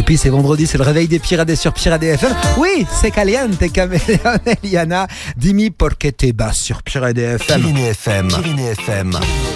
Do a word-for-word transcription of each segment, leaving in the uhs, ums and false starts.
Youpi, c'est vendredi, c'est le réveil des Pyrénées sur Pyrénées F M. Oui, c'est caliente, Caméléon, Eliana. Dis-moi pourquoi t'es bas sur Pyrénées F M. Pyrénées F M. Pyrénées F M.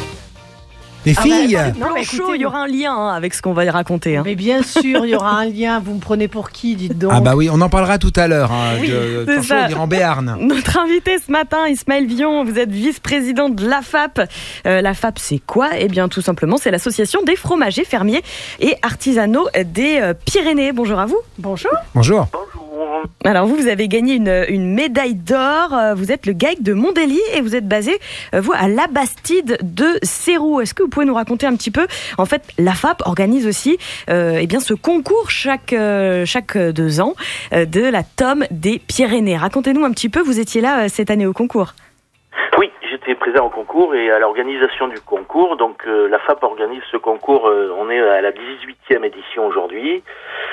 Les filles, Ah bah, non, mais chaud, il y aura un lien hein, avec ce qu'on va y raconter. Hein. Mais bien sûr, il y aura un lien. Vous me prenez pour qui, dites donc? ah bah oui, on en parlera tout à l'heure. Hein, Oui, de, c'est de ça. chaud, en Béarn. Notre invité ce matin, Ismaël Vion, vous êtes vice-président de l'A F A P. Euh, L'A F A P, c'est quoi? Eh bien, tout simplement, c'est l'association des fromagers, fermiers et artisanaux des euh, Pyrénées. Bonjour à vous. Bonjour. Bonjour. Alors vous, vous avez gagné une, une médaille d'or. Vous êtes le GAEC de Mondély et vous êtes basé, vous, à la Bastide de Sérou. Est-ce que vous pouvez nous raconter un petit peu? En fait, l'A F A P organise aussi euh, eh bien, ce concours chaque, euh, chaque deux ans euh, de la tome des Pyrénées. Racontez-nous un petit peu, vous étiez là euh, cette année au concours. Oui, j'étais présent au concours et à l'organisation du concours. Donc euh, la F A P organise ce concours, euh, on est à la dix-huitième édition aujourd'hui.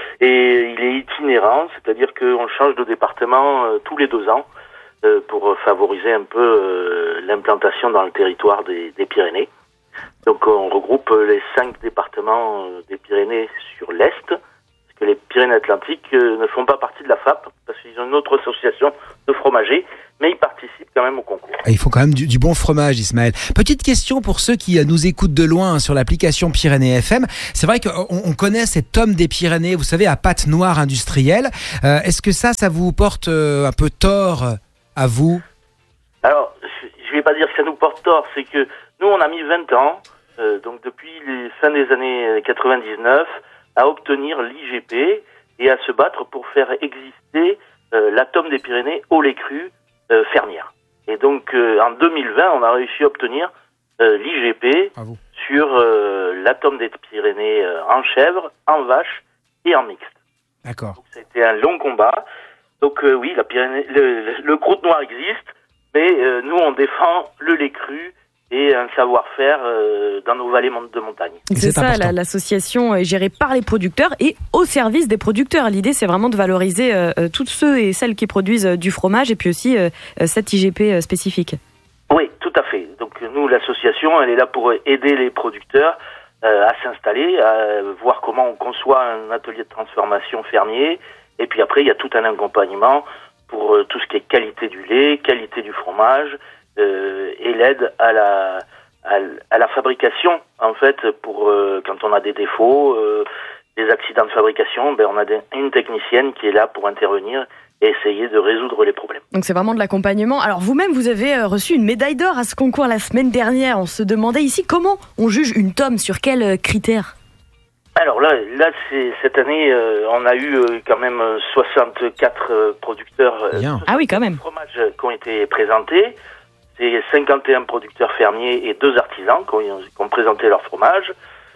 Et il est itinérant, c'est-à-dire qu'on change de département euh, tous les deux ans euh, pour favoriser un peu euh, l'implantation dans le territoire des, des Pyrénées. Donc on regroupe les cinq départements euh, des Pyrénées sur l'Est, parce que les Pyrénées-Atlantiques euh, ne font pas partie de la F A P, parce qu'ils ont une autre association de fromagers, mais ils participent quand même au concours. Il faut quand même du, du bon fromage, Ismaël. Petite question pour ceux qui nous écoutent de loin hein, sur l'application Pyrénées F M. C'est vrai qu'on on connaît cette tome des Pyrénées, vous savez, à pâte noire industrielle. Euh, est-ce que ça, ça vous porte euh, un peu tort à vous? Alors, je ne vais pas dire que ça nous porte tort, c'est que nous, on a mis vingt ans, euh, donc depuis les fins des années quatre-vingt-dix-neuf, à obtenir l'I G P et à se battre pour faire exister euh, la tome des Pyrénées au lait cru euh, fermière. Et donc, euh, en deux mille vingt, on a réussi à obtenir euh, l'I G P Bravo. sur euh, la tome des Pyrénées euh, en chèvre, en vache et en mixte. D'accord. Donc, ça a été un long combat. Donc, euh, oui, la Pyrénées, le, le, le croûte noir existe, mais euh, nous, on défend le lait cru et un savoir-faire euh, dans nos vallées de montagne. Et C'est c'est ça, important. la- l'association est gérée par les producteurs et au service des producteurs. L'idée, c'est vraiment de valoriser euh, euh, tous ceux et celles qui produisent euh, du fromage et puis aussi euh, euh, cette I G P euh, spécifique. Oui, tout à fait. Donc nous, l'association, elle est là pour aider les producteurs euh, à s'installer, à voir comment on conçoit un atelier de transformation fermier. Et puis après, il y a tout un accompagnement pour euh, tout ce qui est qualité du lait, qualité du fromage euh, et l'aide à la, à, l- à la fabrication, en fait, pour euh, quand on a des défauts, euh, des accidents de fabrication, ben, on a des- une technicienne qui est là pour intervenir et essayer de résoudre les problèmes. Donc c'est vraiment de l'accompagnement. Alors vous-même, vous avez euh, reçu une médaille d'or à ce concours la semaine dernière. On se demandait ici comment on juge une tome, sur quels euh, critères? Alors là, là c'est, cette année, euh, on a eu euh, quand même euh, soixante-quatre euh, producteurs euh, Bien. Ah oui, quand même. de fromage euh, qui ont été présentés. C'est cinquante et un producteurs fermiers et deux artisans qui ont, qui ont présenté leur fromage.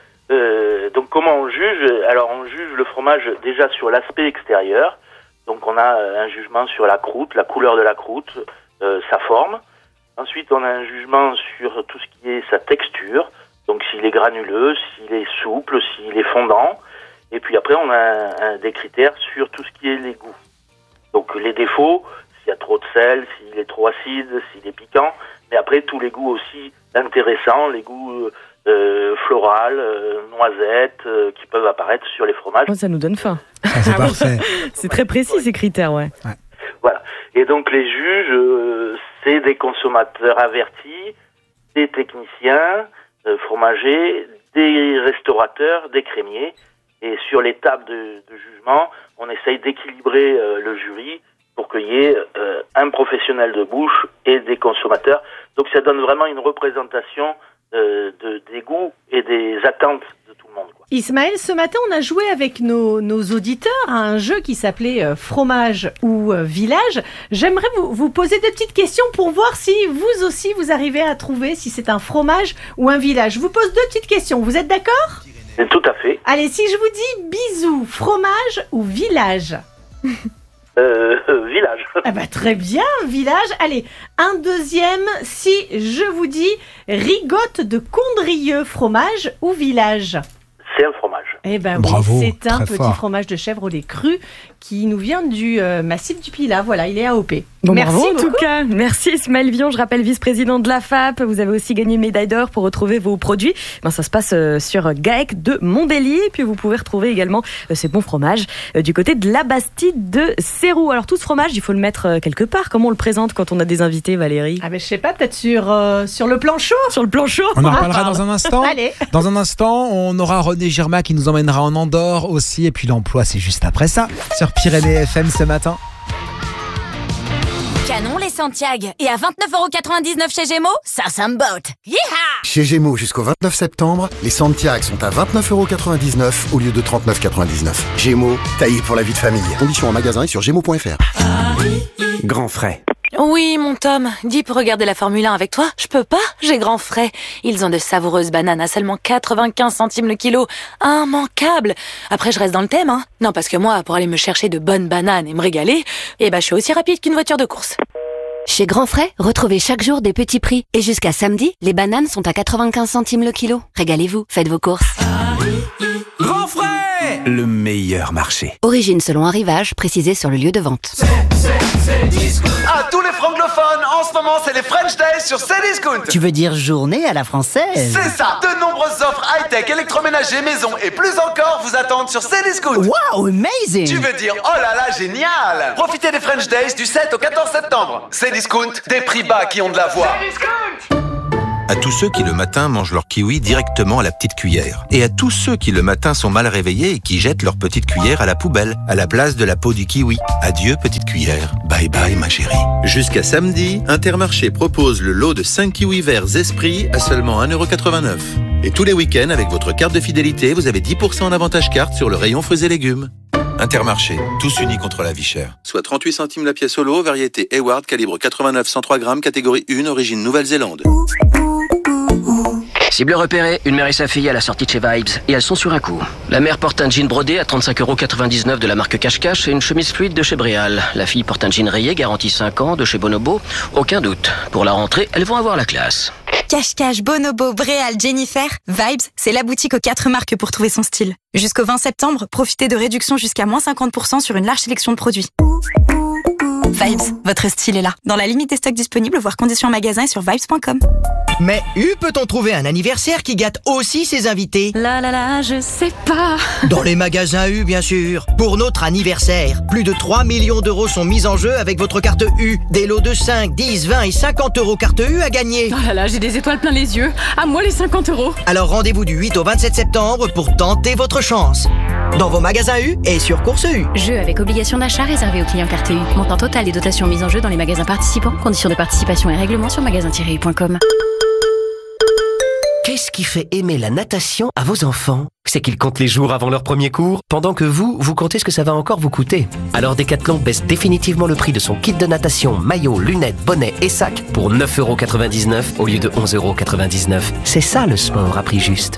Euh, donc comment on juge? Alors on juge le fromage déjà sur l'aspect extérieur. Donc on a euh, un jugement sur la croûte, la couleur de la croûte, euh, sa forme. Ensuite on a un jugement sur tout ce qui est sa texture. Donc s'il est granuleux, s'il est souple, s'il est fondant. Et puis après on a un, un, des critères sur tout ce qui est les goûts. Donc les défauts, s'il y a trop de sel, s'il est trop acide, s'il est piquant. Mais après tous les goûts aussi intéressants, les goûts euh, florales, euh, noisettes, euh, qui peuvent apparaître sur les fromages. Oh, ça nous donne faim. Ah, c'est parfait. C'est très précis ces critères, ouais. Voilà. Et donc les juges, euh, c'est des consommateurs avertis, des techniciens, euh, fromagers, des restaurateurs, des crémiers. Et sur les tables de, de jugement, on essaye d'équilibrer euh, le jury pour qu'il y ait euh, un professionnel de bouche et des consommateurs. Donc ça donne vraiment une représentation euh, de, des goûts et des attentes de tout le monde, quoi. Ismaël, ce matin, on a joué avec nos, nos auditeurs à un jeu qui s'appelait euh, Fromage ou euh, Village. J'aimerais vous, vous poser des petites questions pour voir si vous aussi, vous arrivez à trouver si c'est un fromage ou un village. Je vous pose deux petites questions. Vous êtes d'accord? Et tout à fait. Allez, si je vous dis bisous, fromage ou village? Euh, euh, village. Ah bah très bien, village. Allez, un deuxième, si je vous dis rigotte de Condrieu, fromage ou village? C'est un fromage. Eh ben Bravo, oui, c'est un très petit fort. fromage de chèvre au lait cru qui nous vient du euh, massif du Pilat. Voilà, il est A O P. Bon, Merci bravo, en beaucoup. tout cas. Merci Ismaël Vion, je rappelle vice-président de la F A P. Vous avez aussi gagné une médaille d'or pour retrouver vos produits. Ben, ça se passe euh, sur Gaec de Montbéliard. Puis vous pouvez retrouver également euh, ces bons fromages euh, du côté de la Bastide de Seyroux. Alors tout ce fromage, il faut le mettre euh, quelque part. Comment on le présente quand on a des invités, Valérie? Ah ben je sais pas, peut-être sur, euh, sur le plan chaud. Sur le plan chaud. On en Ah, reparlera pardon. dans un instant. Allez. Dans un instant, on aura René Girma qui nous emmènera en Andorre aussi. Et puis l'emploi, c'est juste après ça. Sur Pyrénées F M ce matin. Canon les Santiago. Et à vingt-neuf euros quatre-vingt-dix-neuf chez Gémeaux, ça, ça me botte. Yeeha! Chez Gémeaux, jusqu'au vingt-neuf septembre, les Santiago sont à vingt-neuf euros quatre-vingt-dix-neuf au lieu de trente-neuf euros quatre-vingt-dix-neuf. Gémeaux, taillé pour la vie de famille. Conditions en magasin et sur gémeaux point f r. Grand frais. Oui, mon Tom, dis pour regarder la Formule un avec toi. Je peux pas, j'ai grand frais. Ils ont de savoureuses bananes à seulement quatre-vingt-quinze centimes le kilo. Immanquable. Après, je reste dans le thème, hein. Non, parce que moi, pour aller me chercher de bonnes bananes et me régaler, eh ben, je suis aussi rapide qu'une voiture de course. Chez Grand Frais, retrouvez chaque jour des petits prix. Et jusqu'à samedi, les bananes sont à quatre-vingt-quinze centimes le kilo. Régalez-vous, faites vos courses. Grand frais, le meilleur marché. Origine selon arrivage, précisé sur le lieu de vente. À tous les francophones, en ce moment, c'est les French Days sur Cdiscount. Tu veux dire journée à la française? C'est ça. De nombreuses offres high-tech, électroménager, maison et plus encore vous attendent sur Cdiscount. Wow, amazing! Tu veux dire, oh là là, génial! Profitez des French Days du sept au quatorze septembre. Cdiscount, des prix bas qui ont de la voix. À tous ceux qui le matin mangent leur kiwi directement à la petite cuillère. Et à tous ceux qui le matin sont mal réveillés et qui jettent leur petite cuillère à la poubelle, à la place de la peau du kiwi. Adieu petite cuillère. Bye bye ma chérie. Jusqu'à samedi, Intermarché propose le lot de cinq kiwis verts Esprit à seulement un euro quatre-vingt-neuf. Et tous les week-ends, avec votre carte de fidélité, vous avez dix pour cent en avantage carte sur le rayon fruits et légumes. Intermarché, tous unis contre la vie chère. Soit trente-huit centimes la pièce au lot, variété Hayward, calibre quatre-vingt-neuf cent trois grammes, catégorie un, origine Nouvelle-Zélande. Cible repérée, une mère et sa fille à la sortie de chez Vibes, et elles sont sur un coup. La mère porte un jean brodé à trente-cinq euros quatre-vingt-dix-neuf de la marque Cache-Cache et une chemise fluide de chez Bréal. La fille porte un jean rayé, garantie cinq ans, de chez Bonobo. Aucun doute. Pour la rentrée, elles vont avoir la classe. Cache-Cache, Bonobo, Bréal, Jennifer, Vibes, c'est la boutique aux quatre marques pour trouver son style. Jusqu'au vingt septembre, profitez de réductions jusqu'à moins cinquante pour cent sur une large sélection de produits. Vibes, votre style est là. Dans la limite des stocks disponibles, voir conditions en magasin et sur vibes point com. Mais U peut-on trouver un anniversaire qui gâte aussi ses invités? Là là là, je sais pas. Dans les magasins U, bien sûr. Pour notre anniversaire, plus de trois millions d'euros sont mis en jeu avec votre carte U. Des lots de cinq, dix, vingt et cinquante euros carte U à gagner. Oh là là, j'ai des étoiles plein les yeux. À moi les cinquante euros. Alors rendez-vous du huit au vingt-sept septembre pour tenter votre chance. Dans vos magasins U et sur Course U. Jeu avec obligation d'achat réservé aux clients carte U. Montant total et dotations mises en jeu dans les magasins participants. Conditions de participation et règlements sur magasin tiret u point com. Qu'est-ce qui fait aimer la natation à vos enfants? C'est qu'ils comptent les jours avant leur premier cours, pendant que vous, vous comptez ce que ça va encore vous coûter. Alors Decathlon baisse définitivement le prix de son kit de natation, maillot, lunettes, bonnet et sac pour neuf euros quatre-vingt-dix-neuf au lieu de onze euros quatre-vingt-dix-neuf. C'est ça le sport à prix juste.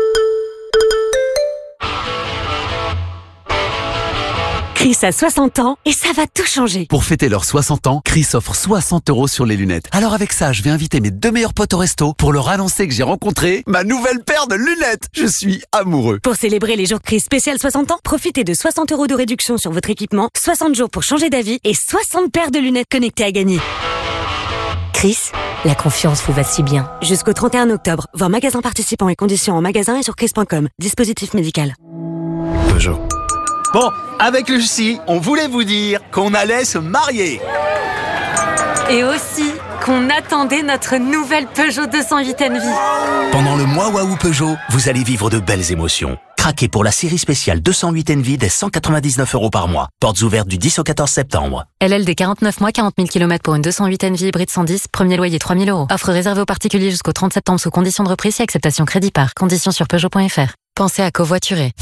Chris a soixante ans et ça va tout changer. Pour fêter leurs soixante ans, Chris offre soixante euros sur les lunettes. Alors avec ça, je vais inviter mes deux meilleurs potes au resto pour leur annoncer que j'ai rencontré ma nouvelle paire de lunettes. Je suis amoureux. Pour célébrer les jours Chris spécial soixante ans, profitez de soixante euros de réduction sur votre équipement, soixante jours pour changer d'avis et soixante paires de lunettes connectées à gagner. Chris, la confiance vous va si bien. Jusqu'au trente et un octobre, voir magasin participants et conditions en magasin et sur chris point com. Dispositif médical. Peugeot. Bon, avec Lucie, on voulait vous dire qu'on allait se marier. Et aussi qu'on attendait notre nouvelle Peugeot deux cent huit Envy. Pendant le mois Waouh Peugeot, vous allez vivre de belles émotions. Craquez pour la série spéciale deux cent huit Envy dès cent quatre-vingt-dix-neuf euros par mois. Portes ouvertes du dix au quatorze septembre. L L D quarante-neuf mois, quarante mille kilomètres pour une deux cent huit Envy hybride cent dix, premier loyer trois mille euros. Offre réservée aux particuliers jusqu'au trente septembre sous conditions de reprise et acceptation crédit par. Conditions sur Peugeot point F R. Pensez à covoiturer.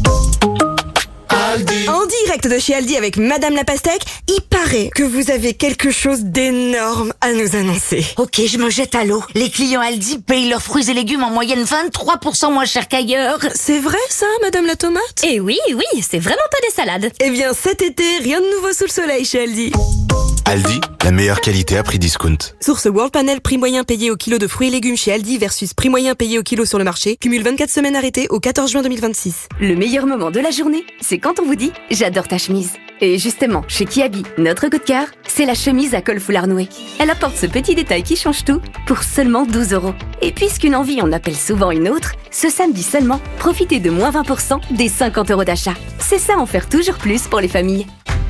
En direct de chez Aldi avec Madame la Pastèque, il paraît que vous avez quelque chose d'énorme à nous annoncer. Ok, je me jette à l'eau. Les clients Aldi payent leurs fruits et légumes en moyenne vingt-trois pour cent moins cher qu'ailleurs. C'est vrai ça, Madame la Tomate? Eh oui, oui, c'est vraiment pas des salades. Eh bien cet été, rien de nouveau sous le soleil chez Aldi. Aldi, la meilleure qualité à prix discount. Source World Panel, prix moyen payé au kilo de fruits et légumes chez Aldi versus prix moyen payé au kilo sur le marché. Cumule vingt-quatre semaines arrêtées au quatorze juin deux mille vingt-six. Le meilleur moment de la journée, c'est quand on vous dit « J'adore ta chemise ». Et justement, chez Kiabi, notre coup de cœur, c'est la chemise à col foulard noué. Elle apporte ce petit détail qui change tout pour seulement douze euros. Et puisqu'une envie en appelle souvent une autre, ce samedi seulement, profitez de moins vingt pour cent des cinquante euros d'achat. C'est ça en faire toujours plus pour les familles.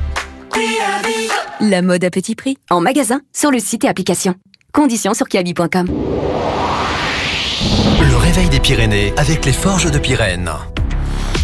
La mode à petit prix, en magasin, sur le site et application. Conditions sur kiabi point com. Le réveil des Pyrénées avec les Forges de Pyrène.